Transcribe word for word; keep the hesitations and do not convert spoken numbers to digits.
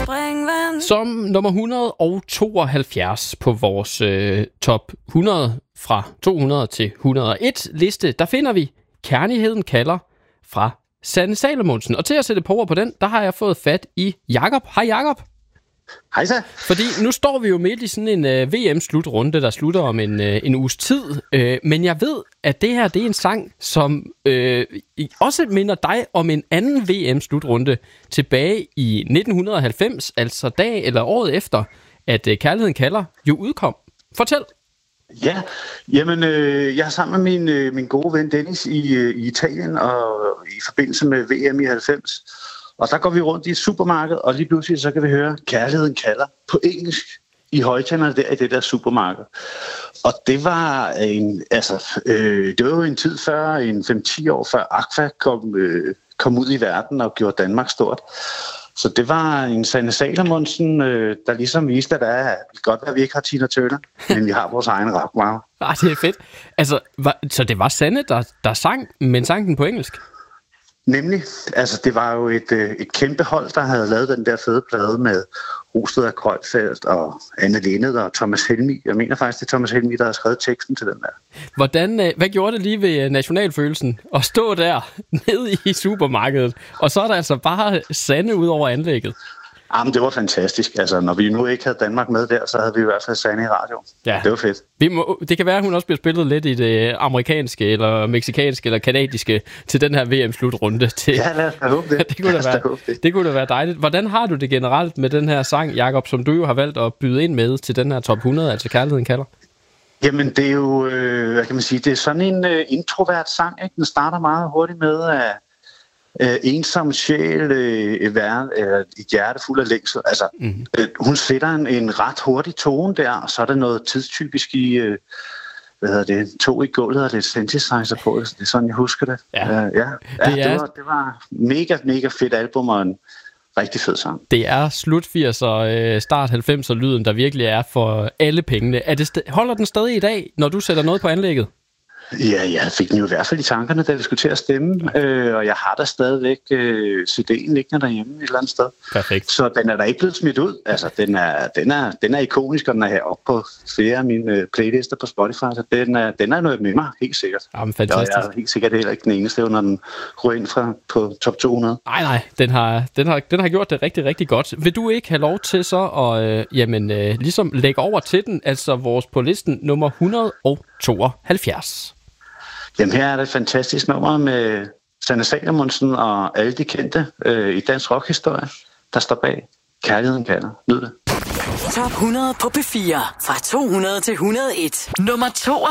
springvand. Som nummer et hundrede og tooghalvfjerds på vores øh, top hundrede fra to hundrede til et hundrede og en liste, der finder vi Kærligheden kalder fra Sanne Salomonsen. Og til at sætte på ord på den, der har jeg fået fat i Jakob. Hej Jakob. Hej så. Fordi nu står vi jo midt i sådan en uh, V M-slutrunde, der slutter om en, uh, en uges tid. Uh, men jeg ved, at det her det er en sang, som uh, også minder dig om en anden V M-slutrunde tilbage i nitten halvfems, altså dag eller året efter, at uh, Kærligheden kalder jo udkom. Fortæl. Ja, jamen øh, jeg er sammen med min, øh, min gode ven Dennis i, øh, i Italien og i forbindelse med V M i halvfems. Og der går vi rundt i et supermarked, og lige pludselig så kan vi høre Kærligheden kalder på engelsk i højtalerne der i det der supermarked. Og det var en, altså, øh, det var jo en tid før, en fem til ti år før Aqua kom, øh, kom ud i verden og gjorde Danmark stort. Så det var en Sanne Salomonsen, øh, der ligesom viste, at det er godt, at vi ikke har Tina Turner, men vi har vores egen rock. Wow. Ah, det er fedt. Altså, var, så det var Sanne, der, der sang, men sang den på engelsk? Nemlig. Altså, det var jo et, et kæmpe hold, der havde lavet den der fede plade med Rosted og Kreuzfeldt og Anne Linnet og Thomas Helmig. Jeg mener faktisk, det er Thomas Helmig, der har skrevet teksten til den der. Hvordan, hvad gjorde det lige ved nationalfølelsen at stå der nede i supermarkedet, og så er der altså bare Sanne ud over anlægget? Jamen, det var fantastisk. Altså, når vi nu ikke havde Danmark med der, så havde vi i hvert fald Sanne i radio. Ja. Det var fedt. Vi må, det kan være, at hun også bliver spillet lidt i det amerikanske, eller meksikanske, eller kanadiske til den her V M-slutrunde. Til... Ja, lad os da håbe det. det, kunne da være, det. det kunne da være dejligt. Hvordan har du det generelt med den her sang, Jakob, som du jo har valgt at byde ind med til den her top hundrede, altså Kærligheden kalder? Jamen, det er jo, øh, hvad kan man sige, det er sådan en øh, introvert sang, ikke? Den starter meget hurtigt med, at Øh, ensom sjæl, øh, et, vær, øh, et hjerte fuld af længsel. Altså, mm-hmm. øh, hun sætter en, en ret hurtig tone der, og så er der noget tidstypisk i, øh, hvad hedder det, to i gulvet og lidt synthesizer på. Det er sådan, jeg husker det. Ja, uh, ja. ja det, er... det, var, det var mega, mega fedt album og en rigtig fed sang. Det er slut firser, start halvfemser lyden, der virkelig er for alle pengene. Er det st- holder den stadig i dag, når du sætter noget på anlægget? Ja, jeg fik den jo i hvert fald i tankerne, da vi skulle til at stemme, øh, og jeg har da stadigvæk øh, C D'en liggende derhjemme et eller andet sted. Perfekt. Så den er da ikke blevet smidt ud. Altså, den er, den er, den er ikonisk, og den er heroppe på flere af mine playlister på Spotify, så den er, den er noget med mig, helt sikkert. Jamen, fantastisk. Og jeg er helt sikkert heller ikke den eneste, når den ryger ind fra på top to hundrede. Nej, nej, den har, den, har, den har gjort det rigtig, rigtig godt. Vil du ikke have lov til så at øh, jamen, øh, ligesom lægge over til den, altså vores på listen nummer et hundrede og tooghalvfjerds? Jamen her er det et fantastisk nummer med Sanne Salomonsen og alle de kendte øh, i dansk rockhistorie, der står bag Kærligheden kalder. Nyd det. Top hundrede på P fire fra to hundrede til et hundrede og en. Nummer to.